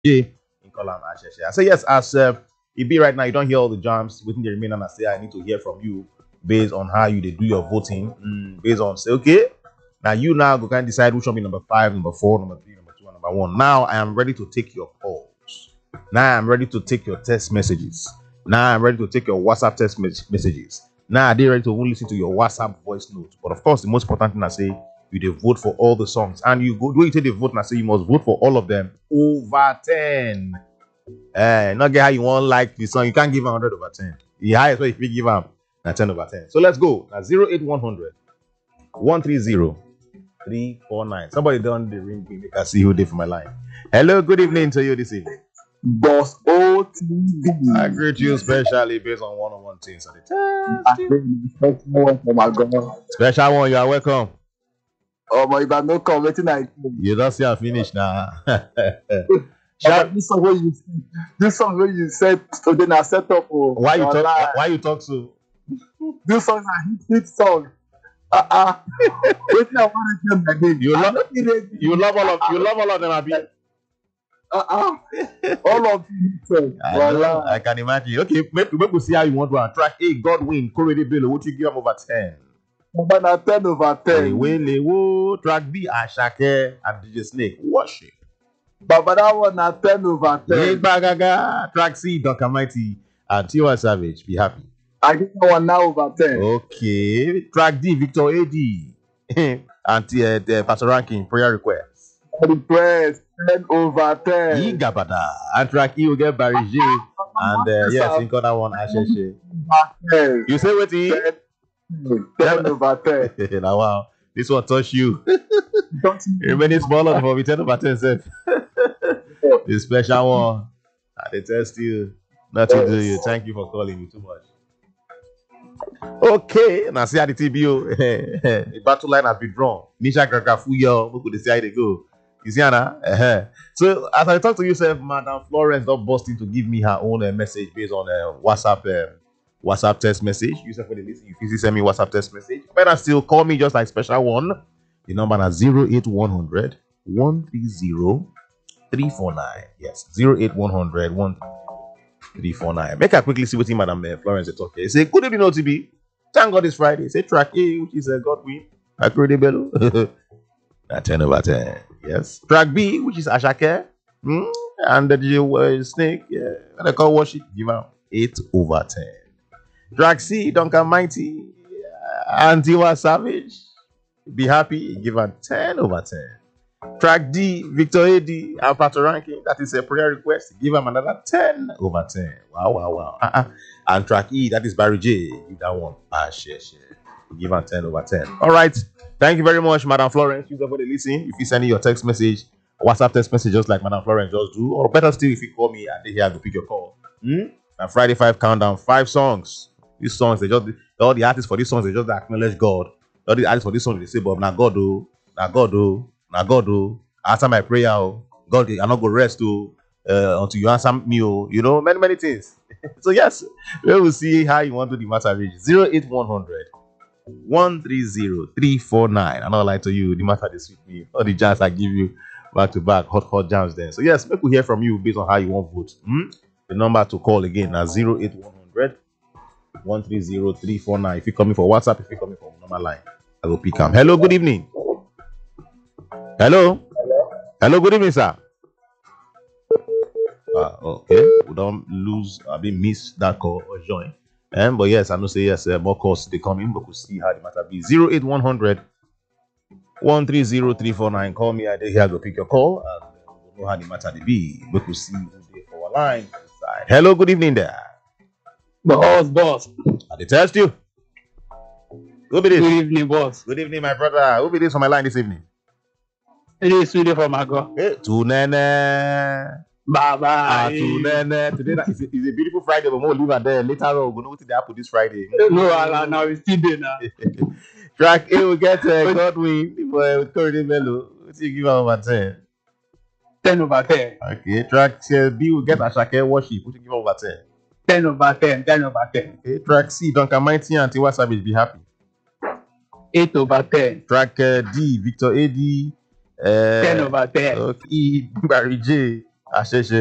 J in column Asheshe. I say yes, as it be right now, you don't hear all the jams within the remain, and I say I need to hear from you based on how you they do your voting. Based on say, okay, now you now go can decide which one be number 5, number 4, number 3, number 2, and number 1. Now I am ready to take your calls. Now I'm ready to take your text messages. Now I'm ready to take your WhatsApp text messages. Now I'm ready to only listen to your WhatsApp voice note. But of course, the most important thing I say, you they vote for all the songs. And you go, when you take the vote, and I say you must vote for all of them over 10. Not get how you want like the song. You can't give 100 over 10. The highest way if you give them 10 over 10. So let's go. Now 08100 130 349. Somebody done the ring me. Make I see who did for my line. Hello, good evening to you this evening. Boss OTV. I greet you specially based on one-on-one things. Oh my God. Special one, you are welcome. Oh my, if I no come, waiting I You don't see I finish now. this song where you said today na set up. Why you talk so? This song na hit song. Waiting I want to hear my name. You love all of them, Abi. All of you. I can imagine. Okay, maybe we'll see how you want to track. Hey, Godwin, Korede Bello, what you give them over 10? Over 10 over 10. Lewo, track B, Ashake, and DJ Snake. Worship. But that one na 10 over 10. Hey, Bagaga, track C, Dr. Mighty, and Tiwa Savage. Be happy. I get that one now over 10. Okay, track D, Victor AD, and Pastor Ranking, prayer request. Request 10 over 10. Igabada, and track E will get Barry J, and yes, think on that one, Asheshe. You say what? 10 over 10. Now, wow, this one touch you. Remaining smaller for me, 10 over 10 self. The special one, they test you, not to do you. Thank you for calling me too much. Okay, now see how the TBO, the battle line has been drawn. Nisha Gragafuyo, we could see how they go. You see, Anna? So, as I talk to you, sir, Madam Florence don't bust in to give me her own message based on WhatsApp text message. You said for the listen, you send me WhatsApp text message. Better still call me just like special one. The number is 08100 130 349. Yes, 08100 130 Make I quickly see what Madam Florence is talking. Say, good evening, OTB. Thank God it's Friday. Say, track A, which is Godwin, Akrede Bello. 10 over 10. Yes. Track B, which is Ashake, and the DJ Snake, and they call worship, give out 8 over 10. Track C, Duncan Mighty, and Tiwa Savage, be happy, give out 10 over 10. Track D, Victor AD, and Pastor Ranking, that is a prayer request, give him another 10 over 10. Wow. And track E, that is Barry J, give that one, share. Give him 10 over 10. All right. Thank you very much, Madam Florence. Use for the listen. If you send me your text message, WhatsApp text message, just like Madam Florence just do, or better still, if you call me and they here to pick your call. Now Friday 5 countdown, 5 songs. These songs, they just all the artists for these songs, they just acknowledge God. All the artists for this song, they say, but now God do. Answer my prayer, God, I'm not gonna rest until you answer me. You know, many things. So yes, we will see how you want to do the matter reach 08100 130 349. I'm not lying to you. The matter this with me. All the jams I give you back to back, hot jams then. So yes, make we hear from you based on how you want vote. The number to call again is 08100 130 349. If you're coming for WhatsApp, if you're coming for normal line, I will pick up. Hello, good evening. Hello, good evening, sir. Okay, we don't miss that call or join. But yes, I know say yes, more calls they come in, but we'll see how the matter be. 08100 130 349. Call me, I did here go pick your call, and we'll know how the matter be. But we'll see who they for a line inside. Hello, good evening there. Boss. I did test you. Who be this? Good evening, boss. Good evening, my brother. Who be this on my line this evening? It is sweetie from Mago. Hey, Tunene. Bye. Today is a beautiful Friday, but we'll leave it there. Later on, we'll know what they happen this Friday. No, now it's still there now. Track A will get Godwin with Korede Bello. What do you give over 10? 10 over 10. Okay. Track B will get Ashake Worship. What do you give over 10? 10 over 10. 10 over 10. Okay. Track C, Duncan Mighty and Tiwa Savage, be happy. 8 over 10. Track D, Victor AD. 10 over 10. Okay. E, Barry J. Asheshe.